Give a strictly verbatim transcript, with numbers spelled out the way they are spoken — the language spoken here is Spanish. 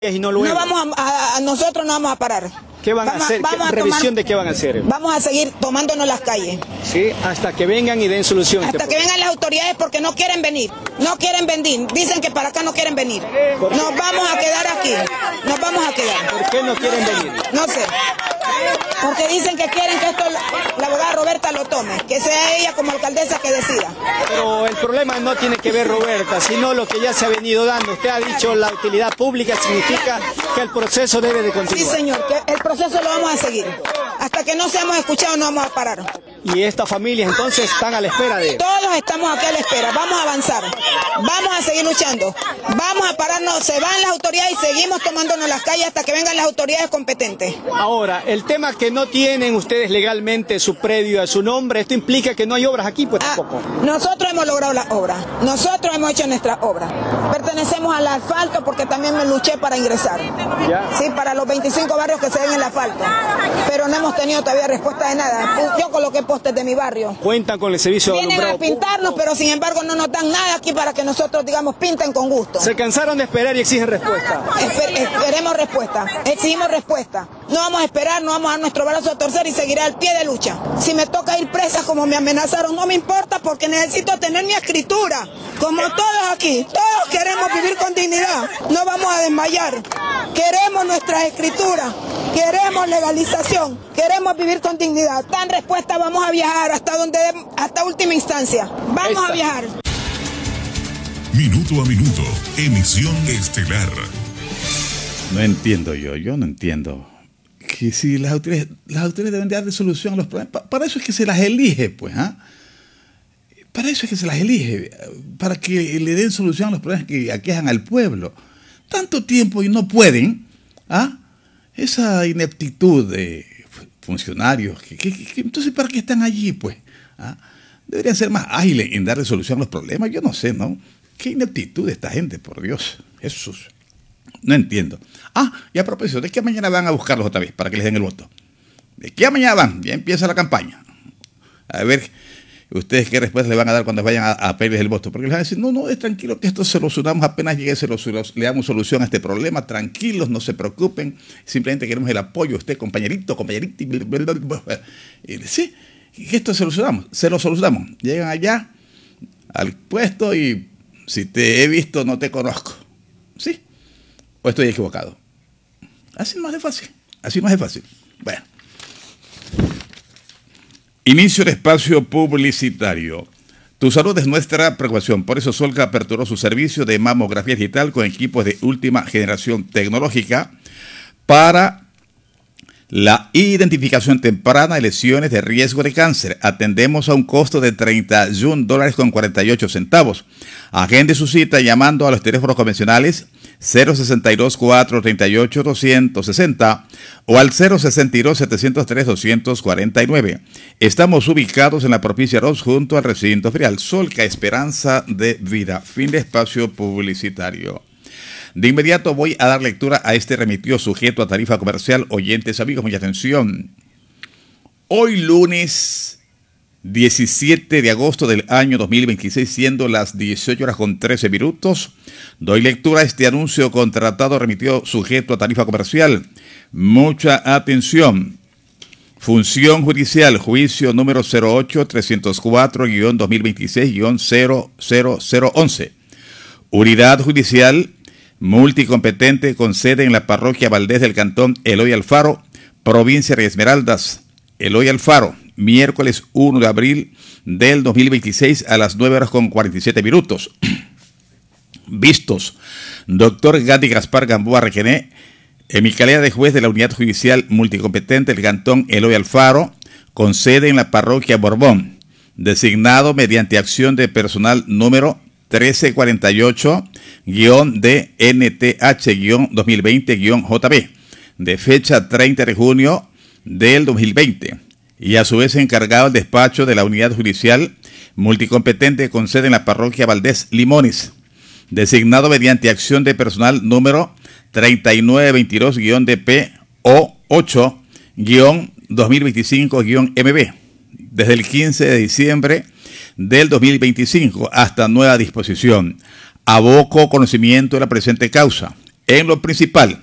Y no, luego. no vamos a, a, a nosotros no vamos a parar. ¿Qué van vamos, a hacer? Vamos ¿Qué, a ¿Revisión tomar, de qué van a hacer? Vamos a seguir tomándonos las calles. Sí, hasta que vengan y den solución. Hasta que vengan las autoridades porque no quieren venir. No quieren venir. Dicen que para acá no quieren venir. Nos vamos a quedar aquí. Nos vamos a quedar. ¿Por qué no quieren venir? No sé. Porque dicen que quieren que esto la abogada Roberta lo tome, que sea ella como alcaldesa que decida. Pero el problema no tiene que ver Roberta, sino lo que ya se ha venido dando. Usted ha dicho la utilidad pública significa que el proceso debe de continuar. Sí, señor, que el proceso lo vamos a seguir. Hasta que no seamos escuchados no vamos a parar. Y estas familias entonces están a la espera de... Todos estamos aquí a la espera, vamos a avanzar, vamos a seguir luchando, vamos a pararnos, se van las autoridades y seguimos tomándonos las calles hasta que vengan las autoridades competentes. Ahora, el tema que no tienen ustedes legalmente su predio a su nombre, esto implica que no hay obras aquí, pues ah, tampoco. Nosotros hemos logrado las obras, nosotros hemos hecho nuestras obras, pertenecemos al asfalto porque también me luché para ingresar, ¿Ya? Sí, para los veinticinco barrios que se ven en el asfalto, pero no hemos tenido todavía respuesta de nada. Yo coloqué postes de mi barrio. Cuentan con el servicio de Vienen a pintarnos, pero sin embargo no nos dan nada aquí para que nosotros, digamos, pinten con gusto. Se cansaron de esperar y exigen respuesta. Esper esperemos respuesta, exigimos respuesta. No vamos a esperar, no vamos a dar nuestro brazo a torcer y seguiré al pie de lucha. Si me toca ir presa como me amenazaron, no me importa porque necesito tener mi escritura. Como todos aquí, todos queremos vivir con dignidad. No vamos a desmayar. Queremos nuestras escrituras, queremos legalización, queremos vivir con dignidad. Dan respuesta, vamos a viajar hasta donde, hasta última instancia. Vamos Esta. a viajar. Minuto a minuto, emisión estelar. No entiendo yo, yo no entiendo. Que si las autoridades, las autoridades deben dar de solución a los problemas, pa, para eso es que se las elige, pues, ¿ah? ¿eh? Para eso es que se las elige, para que le den solución a los problemas que aquejan al pueblo. Tanto tiempo y no pueden, ¿ah? Esa ineptitud de funcionarios, que, que, que, entonces ¿para qué están allí, pues? ¿Ah? Deberían ser más ágiles en dar solución a los problemas, yo no sé, ¿no? Qué ineptitud de esta gente, por Dios, Jesús. No entiendo. Ah, y a propósito, ¿de qué mañana van a buscarlos otra vez para que les den el voto? ¿De qué mañana van? Ya empieza la campaña. A ver, ustedes qué respuesta le van a dar cuando vayan a, a pedirles el voto. Porque les van a decir, no, no, es tranquilo que esto solucionamos, apenas llegue, se lo, le damos solución a este problema, tranquilos, no se preocupen, simplemente queremos el apoyo de usted, compañerito, compañerito. Sí, que esto solucionamos, se lo solucionamos. Llegan allá al puesto y si te he visto, no te conozco. ¿Sí? ¿O estoy equivocado? Así no es de fácil. Así no es de fácil. Bueno. Inicio de espacio publicitario. Tu salud es nuestra preocupación. Por eso Solca aperturó su servicio de mamografía digital con equipos de última generación tecnológica para la identificación temprana de lesiones de riesgo de cáncer. Atendemos a un costo de treinta y un dólares con cuarenta y ocho centavos. Agende su cita llamando a los teléfonos convencionales cero sesenta y dos, cuatrocientos treinta y ocho, doscientos sesenta o al cero sesenta y dos, setecientos tres, doscientos cuarenta y nueve. Estamos ubicados en la provincia Ross junto al recinto ferial Solca, esperanza de vida. Fin de espacio publicitario. De inmediato voy a dar lectura a este remitido sujeto a tarifa comercial. Oyentes, amigos, mucha atención. Hoy lunes diecisiete de agosto del año dos mil veintiséis, siendo las dieciocho horas con trece minutos, doy lectura a este anuncio contratado remitido sujeto a tarifa comercial. Mucha atención. Función judicial, juicio número cero ocho, trescientos cuatro, dos mil veintiséis, cero cero cero once. Unidad judicial multicompetente con sede en la parroquia Valdés del Cantón Eloy Alfaro, provincia de Esmeraldas. Eloy Alfaro, miércoles uno de abril del dos mil veintiséis a las nueve horas con cuarenta y siete minutos. Vistos, doctor Gadi Gaspar Gamboa Requené, en mi calidad de juez de la Unidad Judicial Multicompetente del Cantón Eloy Alfaro, con sede en la parroquia Borbón, designado mediante acción de personal número trece cuarenta y ocho D N T H dos mil veinte J B, de fecha treinta de junio del dos mil veinte, y a su vez encargado el despacho de la Unidad Judicial Multicompetente con sede en la parroquia Valdés Limones, designado mediante acción de personal número treinta y nueve veintidós D P O ocho dos mil veinticinco M B, desde el quince de diciembre del dos mil veinticinco hasta nueva disposición. Aboco conocimiento de la presente causa. en lo principal.